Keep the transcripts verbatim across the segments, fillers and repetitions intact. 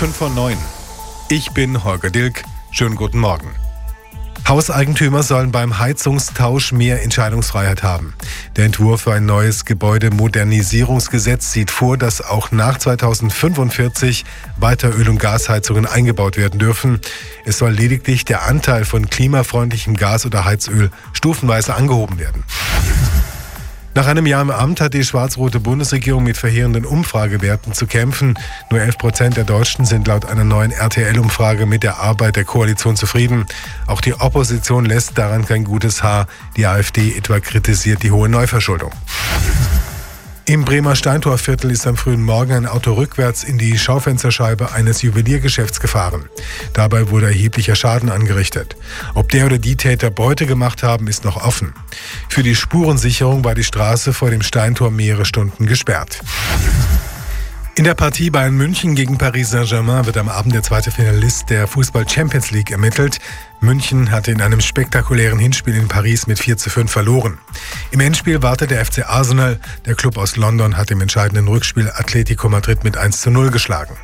schon vor neun. Ich bin Holger Dilk. Schönen guten Morgen. Hauseigentümer sollen beim Heizungstausch mehr Entscheidungsfreiheit haben. Der Entwurf für ein neues Gebäudemodernisierungsgesetz sieht vor, dass auch nach zweitausendfünfundvierzig weiter Öl- und Gasheizungen eingebaut werden dürfen. Es soll lediglich der Anteil von klimafreundlichem Gas oder Heizöl stufenweise angehoben werden. Nach einem Jahr im Amt hat die schwarz-rote Bundesregierung mit verheerenden Umfragewerten zu kämpfen. Nur elf Prozent der Deutschen sind laut einer neuen R T L-Umfrage mit der Arbeit der Koalition zufrieden. Auch die Opposition lässt daran kein gutes Haar. Die AfD etwa kritisiert die hohe Neuverschuldung. Im Bremer Steintorviertel ist am frühen Morgen ein Auto rückwärts in die Schaufensterscheibe eines Juweliergeschäfts gefahren. Dabei wurde erheblicher Schaden angerichtet. Ob der oder die Täter Beute gemacht haben, ist noch offen. Für die Spurensicherung war die Straße vor dem Steintor mehrere Stunden gesperrt. In der Partie Bayern München gegen Paris Saint-Germain wird am Abend der zweite Finalist der Fußball-Champions League ermittelt. München hatte in einem spektakulären Hinspiel in Paris mit vier zu fünf verloren. Im Endspiel wartet der F C Arsenal. Der Club aus London hat im entscheidenden Rückspiel Atletico Madrid mit eins zu null geschlagen.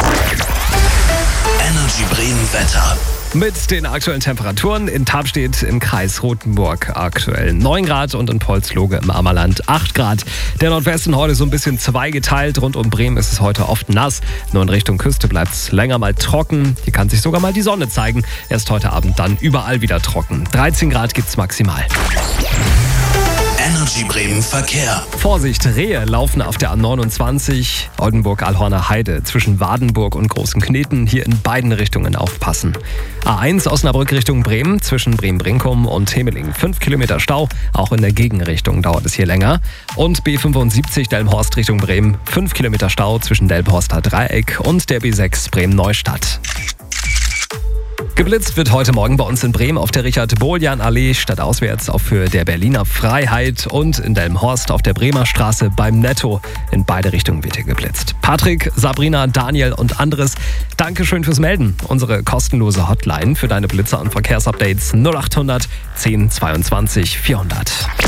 Energy Bremen Wetter. Mit den aktuellen Temperaturen in Tabstedt im Kreis Rothenburg aktuell neun Grad und in Polsloge im Ammerland acht Grad. Der Nordwesten heute so ein bisschen zweigeteilt. Rund um Bremen ist es heute oft nass. Nur in Richtung Küste bleibt es länger mal trocken. Hier kann sich sogar mal die Sonne zeigen. Erst heute Abend dann überall wieder trocken. dreizehn Grad gibt's maximal. Energy Bremen Verkehr. Vorsicht, Rehe laufen auf der A neunundzwanzig Oldenburg-Alhorner Heide zwischen Wadenburg und Großen Kneten. Hier in beiden Richtungen aufpassen. A eins Osnabrück Richtung Bremen zwischen Bremen-Brinkum und Hemeling. fünf Kilometer Stau, auch in der Gegenrichtung dauert es hier länger. Und B fünfundsiebzig Delmenhorst Richtung Bremen. fünf Kilometer Stau zwischen Delmenhorster Dreieck und der B sechs Bremen-Neustadt. Geblitzt wird heute Morgen bei uns in Bremen auf der Richard-Bohljan-Allee stadtauswärts auch für der Berliner Freiheit und in Delmenhorst auf der Bremer Straße beim Netto. In beide Richtungen wird hier geblitzt. Patrick, Sabrina, Daniel und Andres, Dankeschön fürs Melden. Unsere kostenlose Hotline für deine Blitzer und Verkehrsupdates null acht hundert zehn zweiundzwanzig vierhundert.